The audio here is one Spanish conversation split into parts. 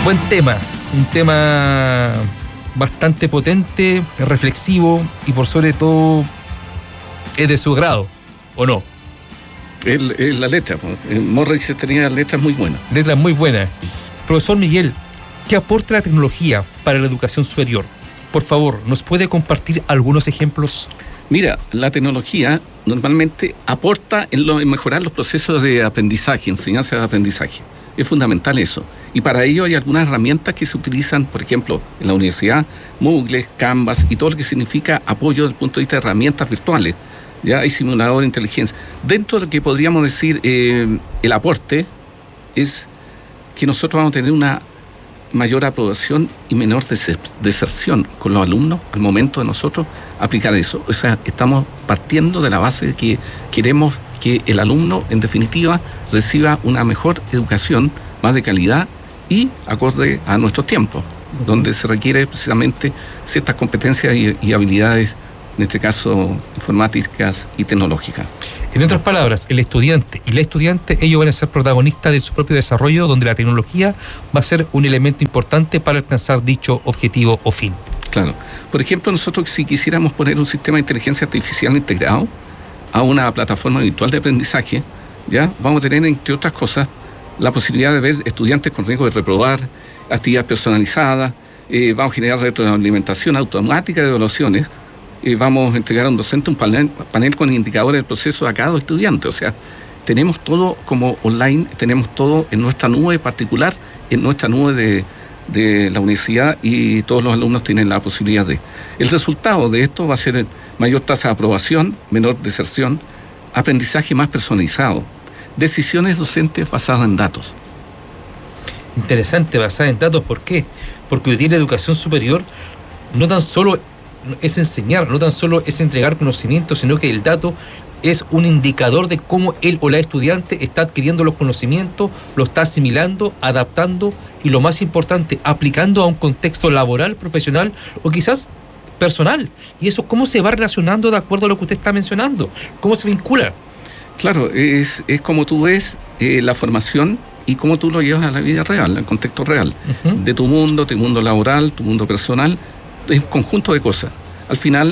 Buen tema, un tema bastante potente, reflexivo y por sobre todo es de su grado, ¿o no? La letra, Morris tenía letras muy buenas. Letras muy buenas. Profesor Miguel, ¿qué aporta la tecnología para la educación superior? Por favor, ¿nos puede compartir algunos ejemplos? Mira, la tecnología normalmente aporta en mejorar los procesos de aprendizaje, enseñanza de aprendizaje. Es fundamental eso. Y para ello hay algunas herramientas que se utilizan, por ejemplo, en la universidad, Moodle, Canvas y todo lo que significa apoyo desde el punto de vista de herramientas virtuales. Ya hay simulador de inteligencia. Dentro de lo que podríamos decir el aporte es que nosotros vamos a tener una mayor aprobación y menor deserción con los alumnos al momento de nosotros aplicar eso. O sea, estamos partiendo de la base de que queremos que el alumno, en definitiva, reciba una mejor educación, más de calidad y acorde a nuestros tiempos, donde se requiere precisamente ciertas competencias y habilidades, en este caso informáticas y tecnológicas. En otras palabras, el estudiante y la estudiante, ellos van a ser protagonistas de su propio desarrollo, donde la tecnología va a ser un elemento importante para alcanzar dicho objetivo o fin. Claro. Por ejemplo, nosotros si quisiéramos poner un sistema de inteligencia artificial integrado a una plataforma virtual de aprendizaje, ya vamos a tener, entre otras cosas, la posibilidad de ver estudiantes con riesgo de reprobar, actividades personalizadas, vamos a generar retroalimentación automática de evaluaciones, vamos a entregar a un docente un panel con indicadores del proceso de cada estudiante. O sea, tenemos todo como online, tenemos todo en nuestra nube particular, en nuestra nube de la universidad, y todos los alumnos tienen la posibilidad de. El resultado de esto va a ser mayor tasa de aprobación, menor deserción, aprendizaje más personalizado, decisiones docentes basadas en datos. Interesante, basada en datos. ¿Por qué? Porque hoy día la educación superior no tan solo es enseñar, no tan solo es entregar conocimiento, sino que el dato es un indicador de cómo él o la estudiante está adquiriendo los conocimientos, lo está asimilando, adaptando y, lo más importante, aplicando a un contexto laboral, profesional o quizás personal. Y eso, ¿cómo se va relacionando de acuerdo a lo que usted está mencionando? ¿Cómo se vincula? Claro, es como tú ves la formación y cómo tú lo llevas a la vida real, al contexto real, de tu mundo laboral, tu mundo personal. Es un conjunto de cosas. Al final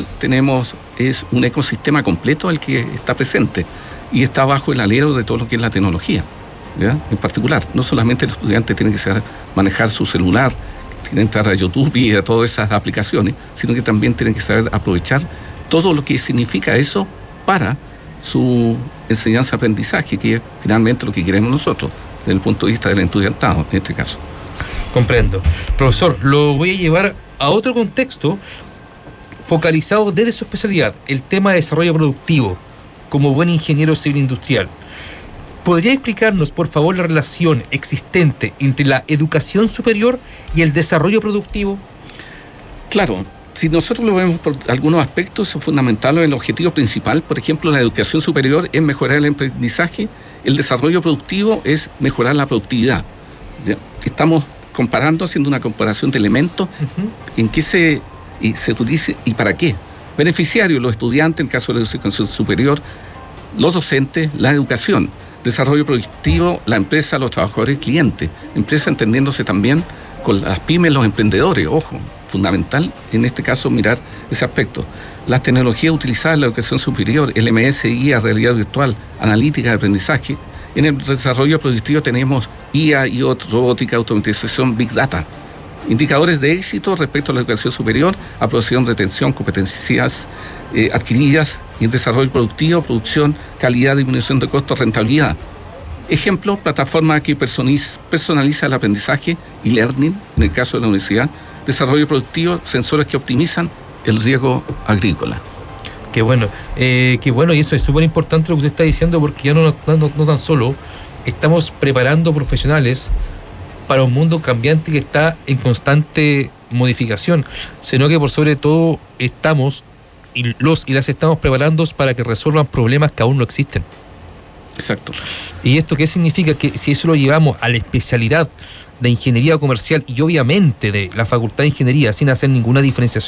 es un ecosistema completo el que está presente y está bajo el alero de todo lo que es la tecnología, ¿ya? En particular, no solamente el estudiante tiene que saber manejar su celular, tiene que entrar a YouTube y a todas esas aplicaciones, sino que también tiene que saber aprovechar todo lo que significa eso para su enseñanza-aprendizaje, que es finalmente lo que queremos nosotros, desde el punto de vista del estudiantado, en este caso. Comprendo. Profesor, lo voy a llevar a otro contexto focalizado desde su especialidad, el tema de desarrollo productivo, como buen ingeniero civil industrial. ¿Podría explicarnos, por favor, la relación existente entre la educación superior y el desarrollo productivo? Claro, si nosotros lo vemos por algunos aspectos, es fundamental, el objetivo principal, por ejemplo, la educación superior es mejorar el aprendizaje, el desarrollo productivo es mejorar la productividad. ¿Ya? Estamos comparando, haciendo una comparación de elementos en qué se utilice y para qué. Beneficiarios, los estudiantes, en el caso de la educación superior, los docentes, la educación. Desarrollo productivo, la empresa, los trabajadores, clientes. Empresa entendiéndose también con las pymes, los emprendedores. Ojo, fundamental en este caso mirar ese aspecto. Las tecnologías utilizadas en la educación superior, LMS, guía, realidad virtual, analítica de aprendizaje. En el desarrollo productivo tenemos IA, IoT, robótica, automatización, Big Data. Indicadores de éxito respecto a la educación superior, aprobación, retención, competencias adquiridas, y en desarrollo productivo, producción, calidad, disminución de costos, rentabilidad. Ejemplo, plataforma que personaliza el aprendizaje y learning, en el caso de la universidad. Desarrollo productivo, sensores que optimizan el riego agrícola. Qué bueno, y eso es súper importante lo que usted está diciendo, porque ya no tan solo estamos preparando profesionales para un mundo cambiante que está en constante modificación, sino que por sobre todo estamos y las estamos preparando para que resuelvan problemas que aún no existen. Exacto. ¿Y esto qué significa? Que si eso lo llevamos a la especialidad de ingeniería comercial y obviamente de la Facultad de Ingeniería, sin hacer ninguna diferenciación